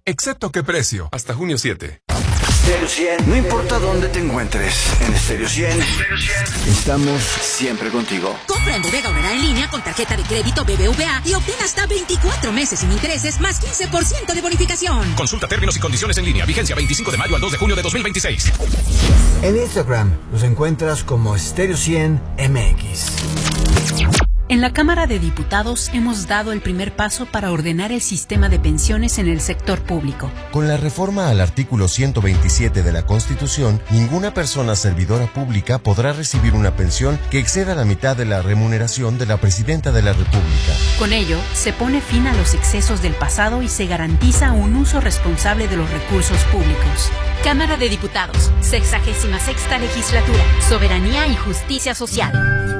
Excepto qué precio. Hasta junio 7. Stereo 100, no importa dónde te encuentres, en Stereo 100 estamos siempre contigo. Compra en Bodega Aurrera en línea con tarjeta de crédito BBVA y obtén hasta 24 meses sin intereses más 15% de bonificación. Consulta términos y condiciones en línea. Vigencia 25 de mayo al 2 de junio de 2026. En Instagram nos encuentras como Stereo 100 MX. En la Cámara de Diputados hemos dado el primer paso para ordenar el sistema de pensiones en el sector público. Con la reforma al artículo 127 de la Constitución, ninguna persona servidora pública podrá recibir una pensión que exceda la mitad de la remuneración de la Presidenta de la República. Con ello, se pone fin a los excesos del pasado y se garantiza un uso responsable de los recursos públicos. Cámara de Diputados, 66ª Legislatura, Soberanía y Justicia Social.